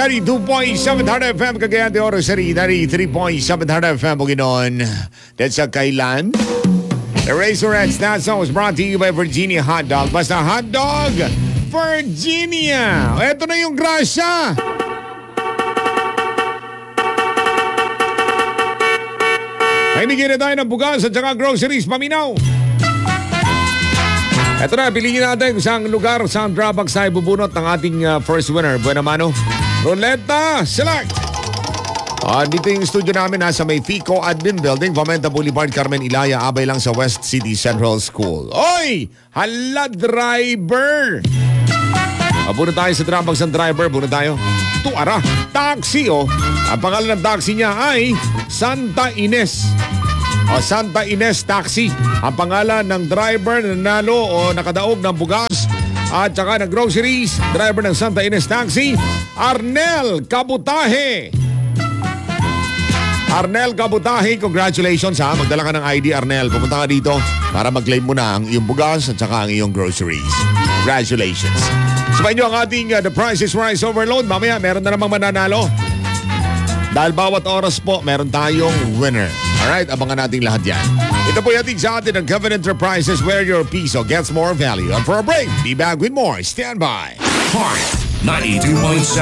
92.7 Hard FM Cagayan de Oro City, 93.7 Hard FM Bukidnon. That's sa Kailan. The Razorettes, that song was brought to you by Virginia Hot Dog. Basta Hot Dog, Virginia. Ito na yung grasya. Ay, bigyan na tayo ng bugas at saka groceries, paminaw. Ito na, piliin natin kung saan lugar, saan drawback sa ibubunot ng ating first winner. Buena mano. Roleta, select! Dito yung studio namin nasa may FICO Admin Building, Fomenta Boulevard, Carmen Ilaya, abay lang sa West City Central School. Oy! Hala, driver! Bunot tayo sa drawback sa driver, bunot tayo. Tuara, taxi oh. Ang pangalan ng taxi niya ay Santa Ines. Santa Ines Taxi. Ang pangalan ng driver na nanalo o nakadaog ng bugas at saka ng groceries. Driver ng Santa Ines Taxi, Arnel Kabutahe. Arnel Kabutahe, congratulations ha. Magdala ka ng ID, Arnel. Pumunta ka dito para mag-claim mo na ang iyong bugas at saka ang iyong groceries. Congratulations. Sabayin nyo ang ating The Price is Right Overload. Mamaya meron na namang mananalo. Dahil bawat oras po, meron tayong winner. Alright, abangan natin lahat yan. Ito po yating sa atin ng Kevin Enterprises where your piso gets more value. And for a break, be back with more. Stand by. Heart 92.7